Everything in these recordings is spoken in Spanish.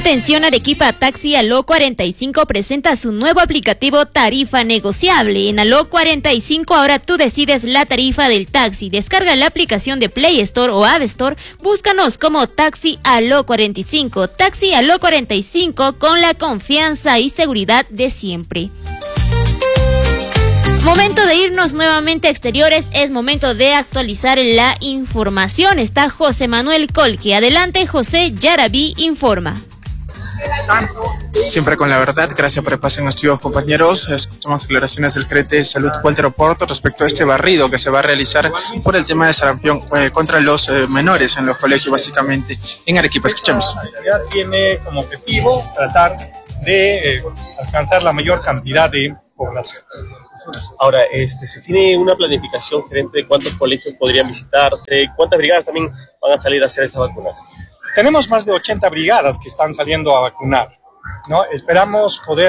Atención, Arequipa, Taxi Aló 45 presenta su nuevo aplicativo Tarifa Negociable. En Aló 45 ahora tú decides la tarifa del taxi. Descarga la aplicación de Play Store o App Store. Búscanos como Taxi Aló 45. Taxi Aló 45 con la confianza y seguridad de siempre. Momento de irnos nuevamente a exteriores, es momento de actualizar la información. Está José Manuel Colque. Adelante, José, Yarabí informa. Siempre con la verdad, gracias por el pase, nuestros compañeros. Escuchamos declaraciones del gerente de salud Walter Oporto respecto a este barrido que se va a realizar por el tema de sarampión contra los menores en los colegios, básicamente en Arequipa. Escuchemos. Ya tiene como objetivo tratar de alcanzar la mayor cantidad de población. Ahora, ¿se tiene una planificación, gerente, de cuántos colegios podrían visitarse? ¿Cuántas brigadas también van a salir a hacer estas vacunas? Tenemos más de 80 brigadas que están saliendo a vacunar, ¿no? Esperamos poder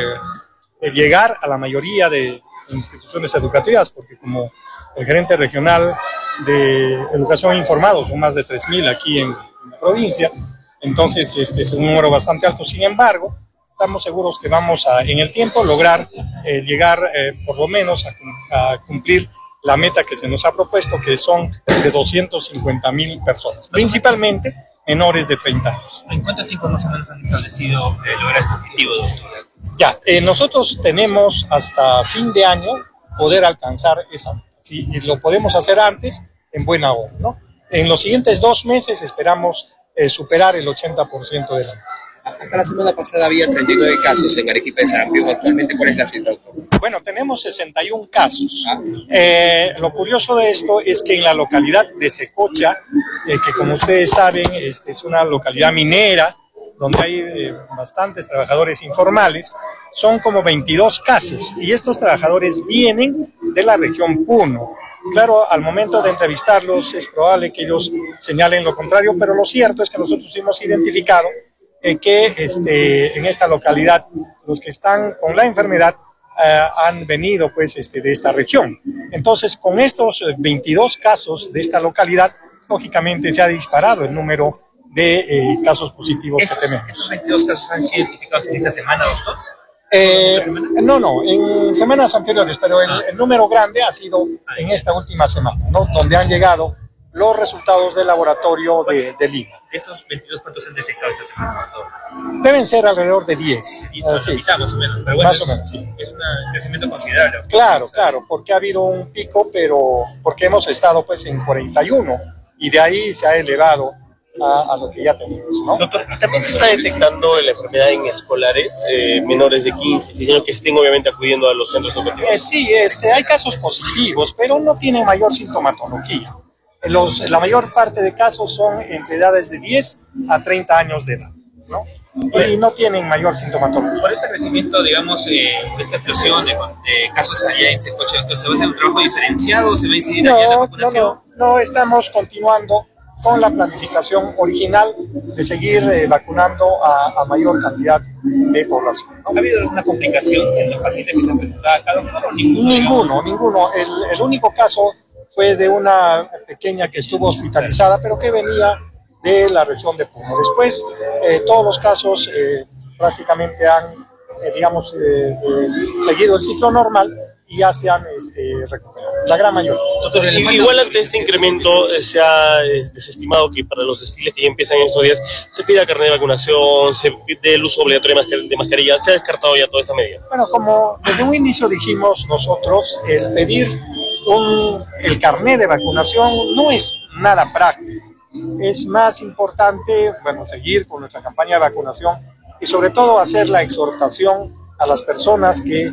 llegar a la mayoría de instituciones educativas, porque como el gerente regional de educación informado, son más de 3.000 aquí en la provincia, entonces es un número bastante alto. Sin embargo, estamos seguros que vamos a, en el tiempo, lograr llegar por lo menos a cumplir la meta que se nos ha propuesto, que son de 250.000 personas, principalmente menores de 30 años. ¿En cuánto tiempo más o menos han establecido lograr este objetivo, doctor? Ya, nosotros tenemos hasta fin de año poder alcanzar esa meta. Si lo podemos hacer antes, en buena hora, ¿no? En los siguientes 2 meses esperamos superar el 80% de la meta. Hasta la semana pasada había 39 casos en Arequipa de sarampión. Actualmente, ¿cuál es la cifra, doctor? Bueno, tenemos 61 casos. Lo curioso de esto es que en la localidad de Secocha, que como ustedes saben es una localidad minera, donde hay bastantes trabajadores informales, son como 22 casos. Y estos trabajadores vienen de la región Puno. Claro, al momento de entrevistarlos es probable que ellos señalen lo contrario, pero lo cierto es que nosotros hemos identificado que en esta localidad los que están con la enfermedad han venido pues de esta región. Entonces, con estos 22 casos de esta localidad, lógicamente se ha disparado el número de casos positivos que tenemos. ¿Estos 22 casos han sido identificados en esta semana, doctor? No, en semanas anteriores, pero el número grande ha sido en esta última semana, ¿no? Donde han llegado los resultados del laboratorio de Lima. ¿Estos 22 cuántos han detectado esta semana, doctor? Deben ser alrededor de 10. Sí, más o menos. Pero bueno, más o menos, sí. Es un crecimiento considerable. Claro, porque ha habido un pico, pero porque hemos estado pues en 41 y de ahí se ha elevado a lo que ya tenemos, ¿no? Doctor, ¿también se está detectando la enfermedad en escolares, menores de 15, 16 años que estén obviamente acudiendo a los centros educativos? Sí, hay casos positivos, pero no tienen mayor sintomatología. La mayor parte de casos son entre edades de 10 a 30 años de edad, ¿no? Y no tienen mayor sintomatología. Por este crecimiento, digamos, esta explosión de casos allá en Secocha, ¿se va a hacer un trabajo diferenciado? ¿Se va a incidir allá en la vacunación? No, estamos continuando con la planificación original de seguir vacunando a mayor cantidad de población, ¿no? ¿Ha habido alguna complicación en los pacientes que se han presentado acá, doctor? Ninguno. El único caso fue de una pequeña que estuvo hospitalizada, pero que venía de la región de Puno. Después, todos los casos prácticamente han, seguido el ciclo normal y ya se han recuperado, la gran mayoría. Doctor, igual ante este incremento se ha desestimado que para los desfiles que ya empiezan en estos días se pida carnet de vacunación, se pide el uso obligatorio de mascarilla. ¿Se ha descartado ya todas estas medidas? Bueno, como desde un inicio dijimos nosotros, el pedir el carnet de vacunación no es nada práctico. Es más importante, seguir con nuestra campaña de vacunación y sobre todo hacer la exhortación a las personas que,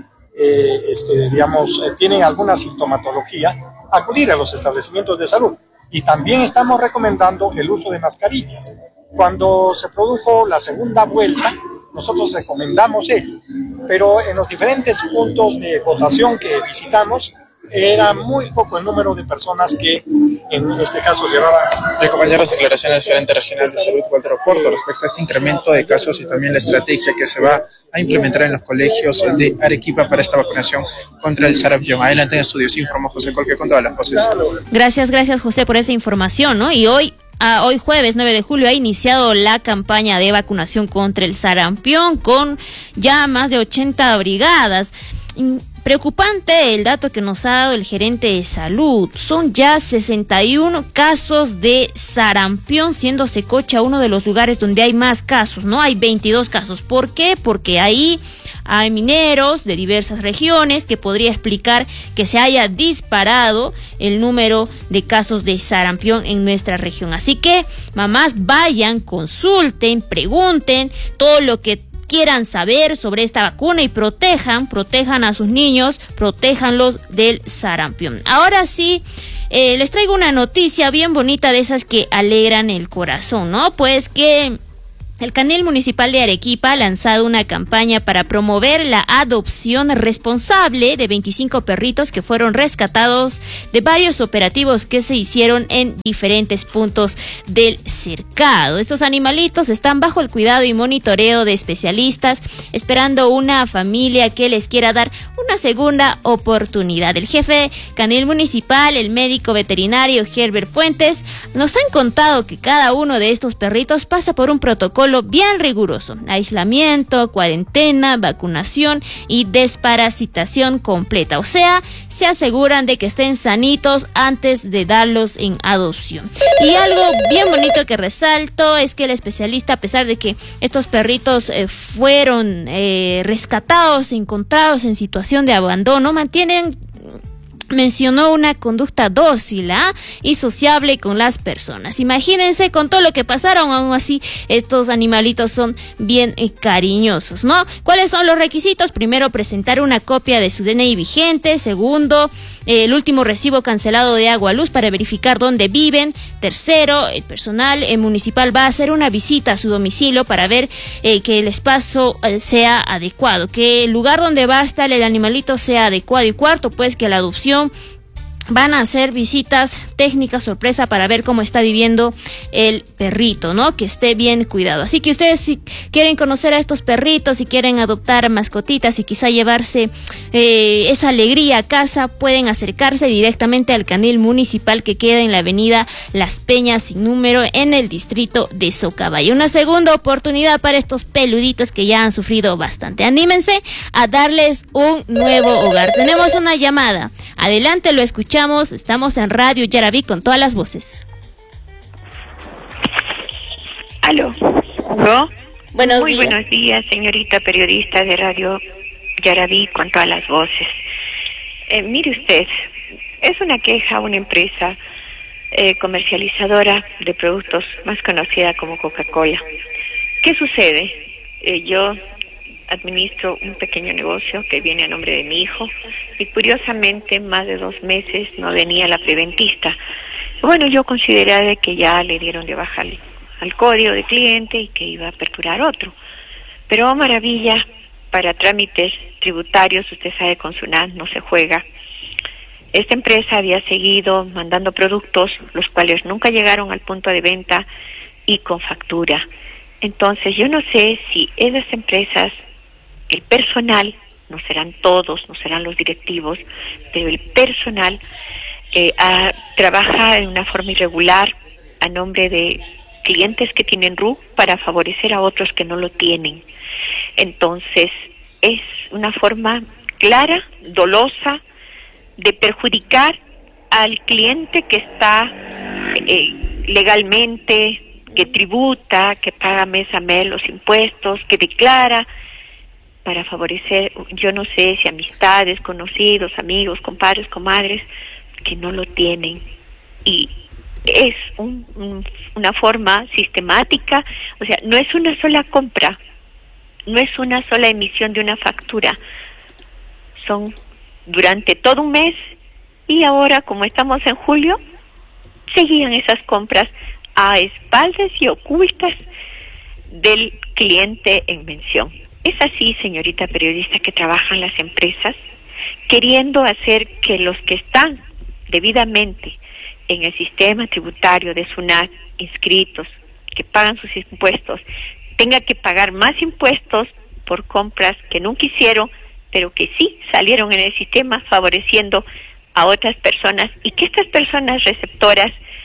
tienen alguna sintomatología, acudir a los establecimientos de salud. Y también estamos recomendando el uso de mascarillas. Cuando se produjo la segunda vuelta, nosotros recomendamos ello, pero en los diferentes puntos de votación que visitamos, era muy poco el número de personas que en este caso llevaban. Sí, compañeros, declaraciones del gerente regional de salud Walter Oporto respecto a este incremento de casos y también la estrategia que se va a implementar en los colegios de Arequipa para esta vacunación contra el sarampión. Adelante en estudios, informó José Colque con todas las voces. Gracias José por esa información, ¿no? Y hoy hoy jueves 9 de julio ha iniciado la campaña de vacunación contra el sarampión con ya más de 80 brigadas. Preocupante el dato que nos ha dado el gerente de salud. Son ya 61 casos de sarampión, siendo Secocha uno de los lugares donde hay más casos, ¿no? Hay 22 casos. ¿Por qué? Porque ahí hay mineros de diversas regiones, que podría explicar que se haya disparado el número de casos de sarampión en nuestra región. Así que, mamás, vayan, consulten, pregunten todo lo que quieran saber sobre esta vacuna y protejan a sus niños, protéjanlos del sarampión. Ahora sí, les traigo una noticia bien bonita de esas que alegran el corazón, ¿no? Pues que el Canil Municipal de Arequipa ha lanzado una campaña para promover la adopción responsable de 25 perritos que fueron rescatados de varios operativos que se hicieron en diferentes puntos del cercado. Estos animalitos están bajo el cuidado y monitoreo de especialistas, esperando una familia que les quiera dar una segunda oportunidad. El jefe Canil Municipal, el médico veterinario Herbert Fuentes, nos han contado que cada uno de estos perritos pasa por un protocolo bien riguroso: aislamiento, cuarentena, vacunación y desparasitación completa. O sea, se aseguran de que estén sanitos antes de darlos en adopción. Y algo bien bonito que resalto es que el especialista, a pesar de que estos perritos fueron rescatados, encontrados en situación de abandono, mencionó una conducta dócil y sociable con las personas. Imagínense, con todo lo que pasaron, aún así estos animalitos son bien cariñosos, ¿no? ¿Cuáles son los requisitos? Primero, presentar una copia de su DNI vigente. Segundo, el último recibo cancelado de agua, luz para verificar dónde viven. Tercero, el personal municipal va a hacer una visita a su domicilio para ver que el espacio sea adecuado, que el lugar donde va a estar el animalito sea adecuado. Y cuarto, pues que la adopción van a hacer visitas técnicas sorpresa para ver cómo está viviendo el perrito, ¿no? Que esté bien cuidado. Así que ustedes, si quieren conocer a estos perritos, si quieren adoptar mascotitas y quizá llevarse esa alegría a casa, pueden acercarse directamente al Canil Municipal, que queda en la avenida Las Peñas sin número, en el distrito de Socabaya. Una segunda oportunidad para estos peluditos que ya han sufrido bastante. Anímense a darles un nuevo hogar. Tenemos una llamada. Adelante, lo escuchamos. Estamos en Radio Yaraví con todas las voces. Aló. ¿No? Muy buenos días, señorita periodista de Radio Yaraví con todas las voces. Mire usted, es una queja a una empresa comercializadora de productos más conocida como Coca-Cola. ¿Qué sucede? Yo administro un pequeño negocio que viene a nombre de mi hijo y curiosamente más de 2 meses no venía la preventista. Bueno, yo consideraba que ya le dieron de baja al código de cliente y que iba a aperturar otro. Pero oh maravilla, para trámites tributarios, usted sabe, con SUNAT no se juega. Esta empresa había seguido mandando productos, los cuales nunca llegaron al punto de venta y con factura. Entonces yo no sé si esas empresas, el personal, no serán todos, no serán los directivos, pero el personal trabaja de una forma irregular a nombre de clientes que tienen RU para favorecer a otros que no lo tienen. Entonces es una forma clara, dolosa, de perjudicar al cliente que está legalmente, que tributa, que paga mes a mes los impuestos, que declara, para favorecer, yo no sé si amistades, conocidos, amigos, compadres, comadres, que no lo tienen. Y es una forma sistemática, o sea, no es una sola compra, no es una sola emisión de una factura, son durante todo un mes, y ahora, como estamos en julio, seguían esas compras a espaldas y ocultas del cliente en mención. Es así, señorita periodista, que trabajan las empresas, queriendo hacer que los que están debidamente en el sistema tributario de SUNAT, inscritos, que pagan sus impuestos, tengan que pagar más impuestos por compras que nunca hicieron, pero que sí salieron en el sistema favoreciendo a otras personas, y que estas personas receptoras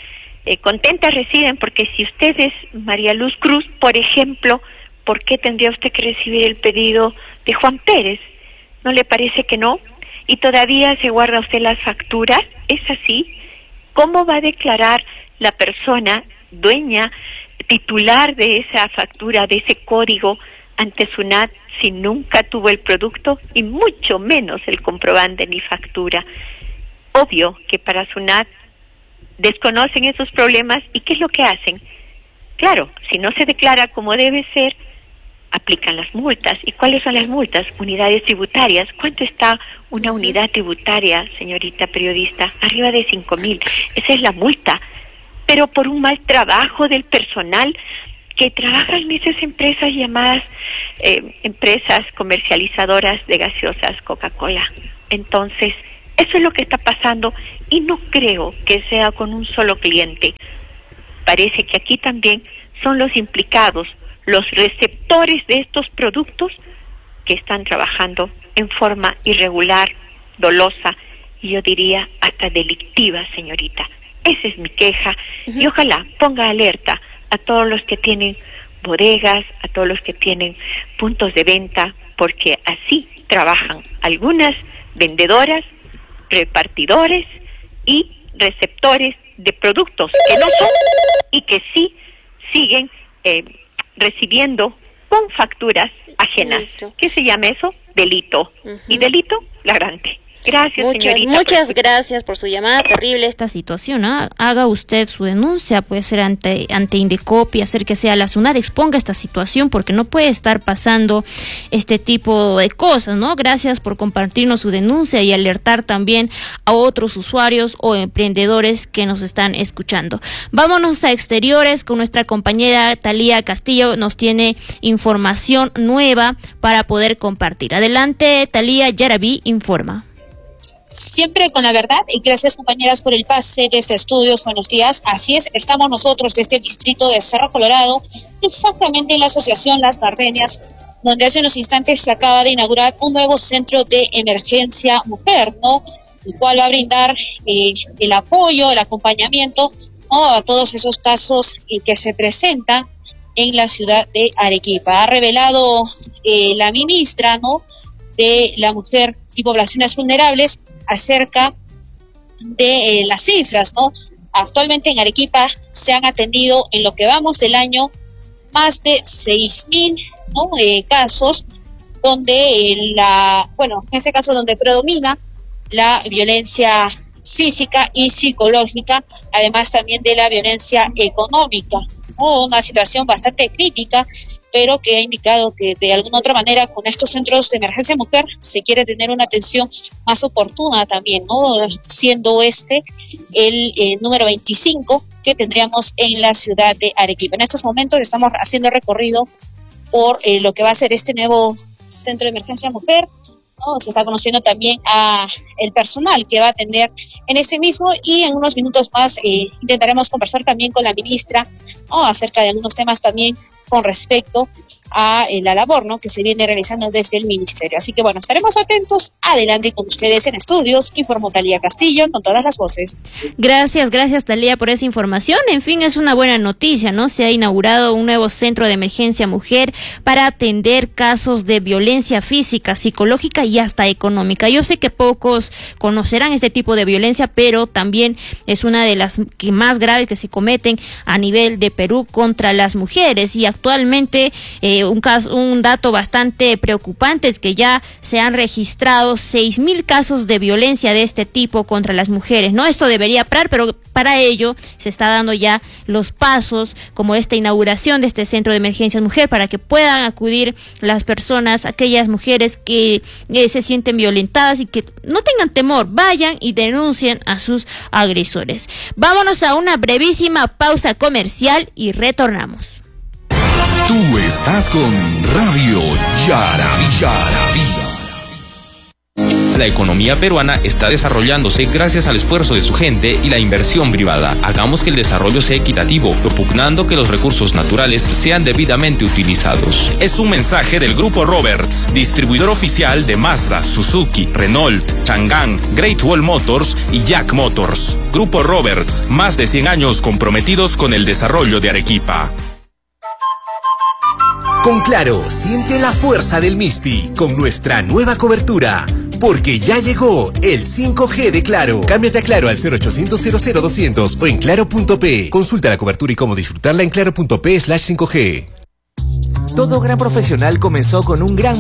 contentas residen, porque si usted es María Luz Cruz, por ejemplo, ¿por qué tendría usted que recibir el pedido de Juan Pérez? ¿No le parece que no? Y todavía se guarda usted las facturas. ¿Es así? ¿Cómo va a declarar la persona dueña, titular de esa factura, de ese código ante SUNAT, si nunca tuvo el producto y mucho menos el comprobante ni factura? Obvio que para SUNAT desconocen esos problemas. ¿Y qué es lo que hacen? Claro, si no se declara como debe ser, aplican las multas. ¿Y cuáles son las multas? Unidades tributarias. ¿Cuánto está una unidad tributaria, señorita periodista? Arriba de 5.000. Esa es la multa. Pero por un mal trabajo del personal que trabaja en esas empresas llamadas empresas comercializadoras de gaseosas Coca-Cola. Entonces, eso es lo que está pasando, y no creo que sea con un solo cliente. Parece que aquí también son los implicados, los receptores de estos productos, que están trabajando en forma irregular, dolosa, y yo diría hasta delictiva, señorita. Esa es mi queja, y ojalá ponga alerta a todos los que tienen bodegas, a todos los que tienen puntos de venta, porque así trabajan algunas vendedoras, repartidores y receptores de productos que no son y que sí siguen recibiendo con facturas ajenas. Listo. ¿Qué se llama eso? Delito. Y delito flagrante. Gracias, señorita. Muchas gracias por su llamada. Terrible Esta situación, haga usted su denuncia, puede ser ante Indecopi, hacer que sea la SUNAT, exponga esta situación, porque no puede estar pasando este tipo de cosas, ¿no? Gracias por compartirnos su denuncia y alertar también a otros usuarios o emprendedores que nos están escuchando. Vámonos a exteriores con nuestra compañera Talía Castillo, nos tiene información nueva para poder compartir. Adelante, Talía, Yaraví informa. Siempre con la verdad, y gracias compañeras por el pase de este estudios. Buenos días. Así es, estamos nosotros de este distrito de Cerro Colorado, exactamente en la asociación Las Gardenias, donde hace unos instantes se acaba de inaugurar un nuevo centro de emergencia mujer, ¿no? El cual va a brindar el apoyo, el acompañamiento, ¿no?, a todos esos casos que se presentan en la ciudad de Arequipa. Ha revelado la ministra, ¿no?, de la Mujer y Poblaciones Vulnerables, acerca de las cifras, ¿no? Actualmente en Arequipa se han atendido en lo que vamos del año más de 6.000, ¿no?, casos, donde en este caso donde predomina la violencia física y psicológica, además también de la violencia económica, ¿no? Una situación bastante crítica, pero que ha indicado que de alguna otra manera con estos centros de emergencia mujer se quiere tener una atención más oportuna también, ¿no?, siendo el número 25 que tendríamos en la ciudad de Arequipa. En estos momentos estamos haciendo recorrido por lo que va a ser este nuevo centro de emergencia mujer, ¿no? Se está conociendo también a el personal que va a atender en este mismo, y en unos minutos más intentaremos conversar también con la ministra, ¿no?, acerca de algunos temas también con respecto a la labor, ¿no?, que se viene realizando desde el ministerio. Así que bueno, estaremos atentos. Adelante con ustedes en estudios, informó Talía Castillo con todas las voces. Gracias Talía por esa información. En fin, es una buena noticia, ¿no? Se ha inaugurado un nuevo centro de emergencia mujer para atender casos de violencia física, psicológica y hasta económica. Yo sé que pocos conocerán este tipo de violencia, pero también es una de las que más graves que se cometen a nivel de Perú contra las mujeres, y actualmente un dato bastante preocupante es que ya se han registrado 6.000 casos de violencia de este tipo contra las mujeres, ¿no? Esto debería parar, pero para ello se está dando ya los pasos, como esta inauguración de este centro de emergencias mujer, para que puedan acudir las personas, aquellas mujeres que se sienten violentadas y que no tengan temor, vayan y denuncien a sus agresores. Vámonos a una brevísima pausa comercial y retornamos. Tú estás con Radio Yaraví. La economía peruana está desarrollándose gracias al esfuerzo de su gente y la inversión privada. Hagamos que el desarrollo sea equitativo, propugnando que los recursos naturales sean debidamente utilizados. Es un mensaje del Grupo Roberts, distribuidor oficial de Mazda, Suzuki, Renault, Chang'an, Great Wall Motors y Jack Motors. Grupo Roberts, más de 100 años comprometidos con el desarrollo de Arequipa. Con Claro, siente la fuerza del Misti con nuestra nueva cobertura. Porque ya llegó el 5G de Claro. Cámbiate a Claro al 0800 00200 o en claro.p. Consulta la cobertura y cómo disfrutarla en claro.p/5G. Todo gran profesional comenzó con un gran